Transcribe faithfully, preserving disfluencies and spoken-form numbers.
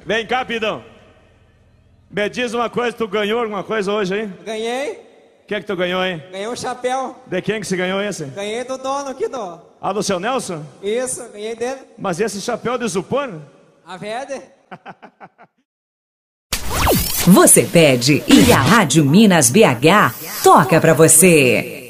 Vem cá, Pidão. Me diz uma coisa, tu ganhou alguma coisa hoje, hein? Ganhei. O que é que tu ganhou, hein? Ganhei um chapéu. De quem que você ganhou esse? Ganhei do dono aqui, do. Ah, do seu Nelson? Isso, ganhei dele. Mas esse chapéu de isopor? A Verde. Você pede e a Rádio Minas B H toca pra você.